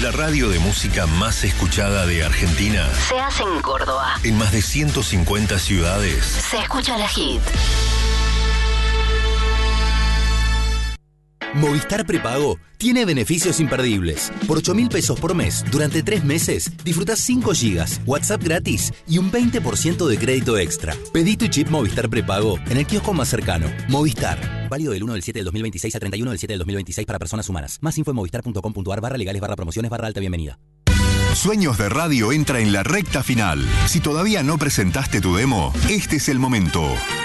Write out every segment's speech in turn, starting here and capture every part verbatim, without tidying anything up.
La radio de música más escuchada de Argentina se hace en Córdoba. En más de ciento cincuenta ciudades. Se escucha la hit. Movistar Prepago tiene beneficios imperdibles. Por ocho mil pesos por mes, durante tres meses, disfrutás cinco gigas, WhatsApp gratis y un veinte por ciento de crédito extra. Pedí tu chip Movistar Prepago en el kiosco más cercano. Movistar. Válido del uno del siete del dos mil veintiséis al treinta y uno del siete del dos mil veintiséis para personas humanas. Más info en movistar.com.ar barra legales barra promociones barra alta bienvenida. Sueños de Radio entra en la recta final. Si todavía no presentaste tu demo, este es el momento.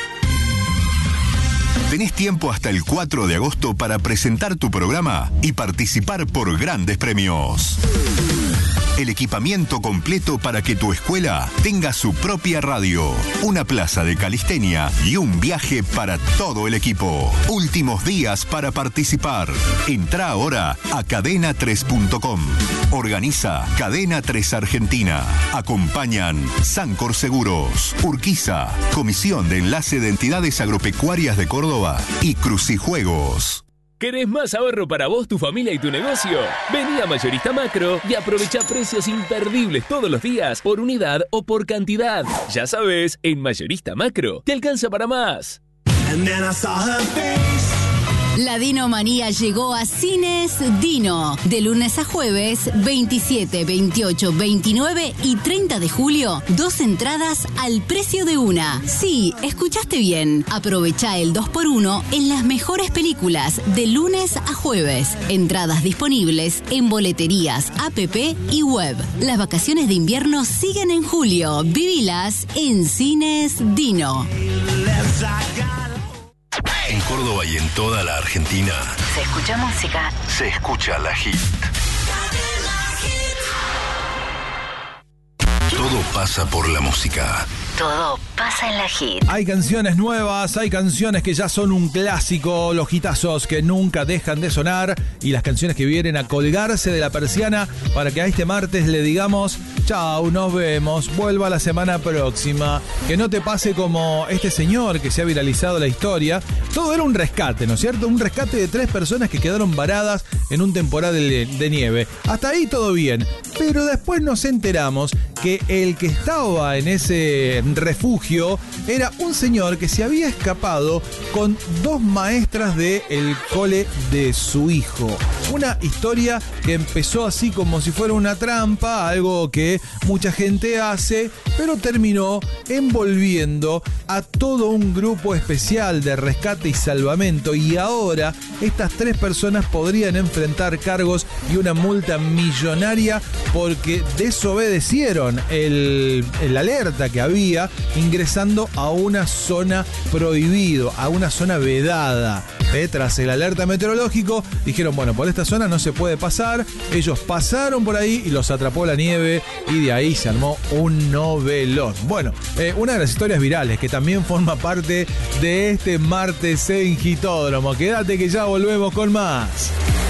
Tenés tiempo hasta el cuatro de agosto para presentar tu programa y participar por grandes premios. El equipamiento completo para que tu escuela tenga su propia radio, una plaza de calistenia y un viaje para todo el equipo. Últimos días para participar. Entrá ahora a cadena tres punto com. Organiza Cadena tres Argentina. Acompañan Sancor Seguros, Urquiza, Comisión de Enlace de Entidades Agropecuarias de Córdoba y Crucijuegos. ¿Querés más ahorro para vos, tu familia y tu negocio? Vení a Mayorista Macro y aprovecha precios imperdibles todos los días por unidad o por cantidad. Ya sabes, en Mayorista Macro te alcanza para más. La Dinomanía llegó a Cines Dino. De lunes a jueves, veintisiete, veintiocho, veintinueve y treinta de julio, dos entradas al precio de una. Sí, escuchaste bien. Aprovecha el dos por uno en las mejores películas de lunes a jueves. Entradas disponibles en boleterías, app y web. Las vacaciones de invierno siguen en julio. Vivilas en Cines Dino. En Córdoba y en toda la Argentina Se escucha música. se escucha la hit. Todo pasa por la música. Todo pasa en la hit. Hay canciones nuevas, hay canciones que ya son un clásico, los hitazos que nunca dejan de sonar y las canciones que vienen a colgarse de la persiana para que a este martes le digamos chau, nos vemos, vuelva la semana próxima. Que no te pase como este señor que se ha viralizado la historia. Todo era un rescate, ¿no es cierto? Un rescate de tres personas que quedaron varadas en un temporal de, de nieve. Hasta ahí todo bien, pero después nos enteramos que el que estaba en ese refugio era un señor que se había escapado con dos maestras del cole de su hijo. Una historia que empezó así como si fuera una trampa, algo que mucha gente hace, pero terminó envolviendo a todo un grupo especial de rescate y salvamento, y ahora estas tres personas podrían enfrentar cargos y una multa millonaria porque desobedecieron el, el alerta que había ingresando a una zona prohibido, a una zona vedada. Eh, tras el alerta meteorológico dijeron, bueno, por esta zona no se puede pasar. Ellos pasaron por ahí y los atrapó la nieve y de ahí se armó un novelón. Bueno, eh, una de las historias virales que también forma parte de este martes en Hitódromo. Quédate que ya volvemos con más.